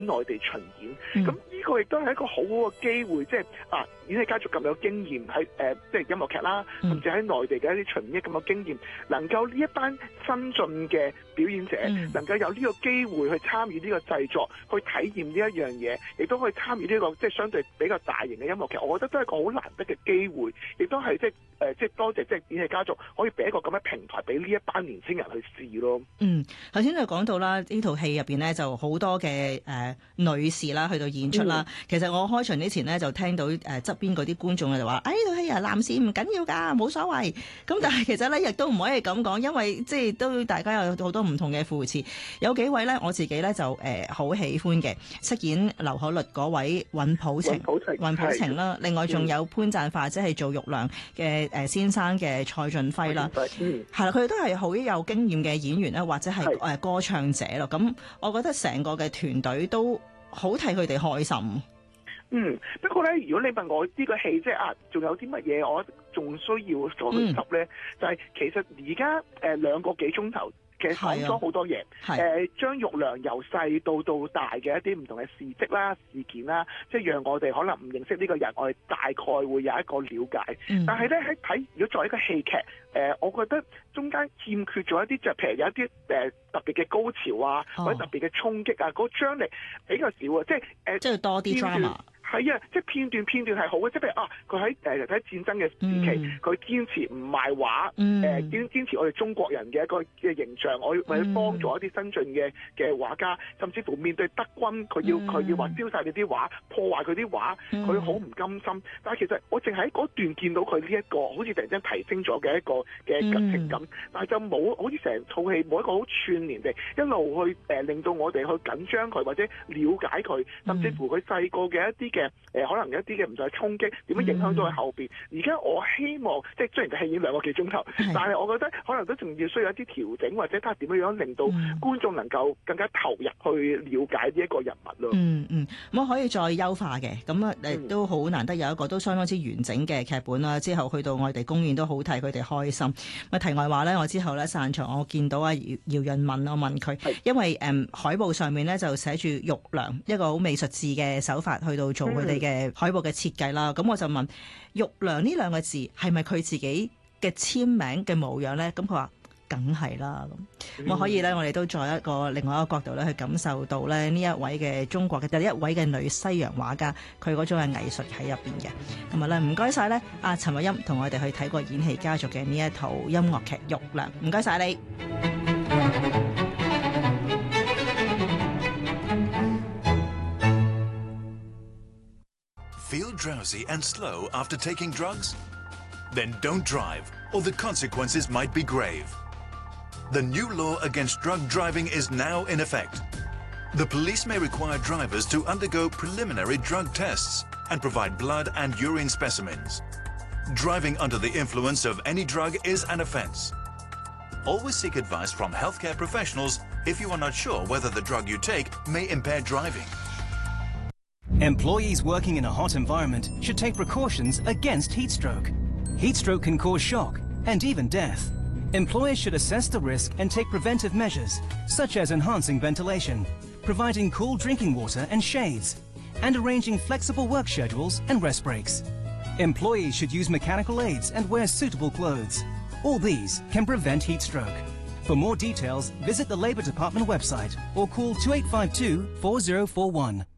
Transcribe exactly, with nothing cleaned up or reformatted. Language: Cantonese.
內地巡演。咁呢、嗯、個亦都係一個好好嘅機會，即係啊演戲家族咁有經驗喺誒，即係音樂劇啦，甚至喺內地嘅一啲巡演咁有經驗，能夠呢一班新進嘅表演者，嗯、能夠有呢個機會去參與呢個製作，去體驗呢一樣嘢，亦都可以參與呢、呢個即係相對比較大型嘅音樂劇。我覺得都係一個好難得嘅機會，亦都係即係誒即係多謝即係演戲家族可以俾一個咁嘅平台俾呢一班年輕人去試咯。 嗯，頭先就講到啦，呢套戲入邊呢就好多嘅誒、呃、女士啦去到演出啦。嗯、其實我開場之前呢，就聽到誒側邊嗰啲觀眾就話：誒呢套戲啊，男士唔緊要㗎，冇所謂。咁但係其實咧亦都唔可以咁講，因為即係都大家有好多唔同嘅扶持。有幾位咧，我自己咧就誒好、呃、喜歡嘅，飾演劉可律嗰位尹普晴，尹普晴啦。另外仲有潘贊化，即係做玉娘嘅誒先生嘅蔡俊輝啦。係啦，佢哋都係好有經驗嘅演員啦，或者係誒歌唱者咯。咁我覺得成個嘅團隊都好替佢哋開心。 嗯，不過咧，如果你問我呢個戲即係啊，仲有啲乜嘢我仲需要再去執咧？嗯、就係其實而家誒兩個幾鐘頭。其實講咗好多嘢，誒、呃、將玉娘由細到到大嘅一啲唔同嘅事蹟啦、事件啦，即係讓我哋可能唔認識呢個人，我哋大概會有一個了解。嗯、但係咧喺睇，如果作為一個戲劇，誒、呃，我覺得中間欠缺咗一啲，就譬如有一啲誒、呃、特別嘅高潮啊，哦、或者特別嘅衝擊啊，嗰、那個張力比較少啊，即係誒，呃、即係多啲 drama。係啊，即係片段片段係好嘅，即係譬如啊，佢喺誒喺戰爭嘅時期，佢、嗯、堅持唔賣畫，誒堅、嗯呃、堅持我哋中國人嘅一個嘅形象，我為咗幫助一啲新進嘅嘅畫家，甚至乎面對德軍，佢要佢、嗯、要話燒晒你啲畫，破壞佢啲畫，佢好唔甘心。但係其實我淨喺嗰段見到佢呢一個好似突然間提升咗嘅一個嘅情感，嗯、但係就冇好似成套戲冇一個好串連地一路去誒、呃、令到我哋去緊張佢或者了解佢，甚至乎佢細個嘅一啲嘅。誒、呃、可能一啲嘅唔再衝擊點樣影響到佢後邊？而家、嗯、我希望即係雖然個戲演兩個幾鐘頭，是但係我覺得可能都仲要需要一啲調整，或者睇下點樣樣令到觀眾能夠更加投入去了解呢一個人物咯。嗯嗯， 咁可以再優化嘅，咁啊誒都好難得有一個都相當之完整嘅劇本啦。之後去到我哋公園都好替佢哋開心。咪題外話咧，我之後咧散場，我見到阿姚姚潤文，我問佢，是因為誒、嗯、海報上面咧就寫住玉娘一個好美術字嘅手法去到做佢哋嘅海報嘅設計啦，咁我就問玉娘呢兩個字係咪佢自己嘅簽名嘅模樣咧？咁佢話梗係啦，咁咁可以咧，我哋都在一個另外一個角度咧去感受到咧呢一位嘅中國嘅第一位嘅女西洋畫家佢嗰種嘅藝術喺入邊嘅。咁啊咧，唔該晒咧，阿陳慧欽同我哋去睇過演戲家族嘅呢一套音樂劇玉娘，唔該晒你。 Feel drowsy and slow after taking drugs? Then don't drive, or the consequences might be grave. The new law against drug driving is now in effect. The police may require drivers to undergo preliminary drug tests and provide blood and urine specimens. Driving under the influence of any drug is an offense. Always seek advice from healthcare professionals if you are not sure whether the drug you take may impair driving. Employees working in a hot environment should take precautions against heat stroke. Heat stroke can cause shock and even death. Employers should assess the risk and take preventive measures, such as enhancing ventilation, providing cool drinking water and shades, and arranging flexible work schedules and rest breaks. Employees should use mechanical aids and wear suitable clothes. All these can prevent heat stroke. For more details, visit the Labour Department website or call two eight five two, four zero four one.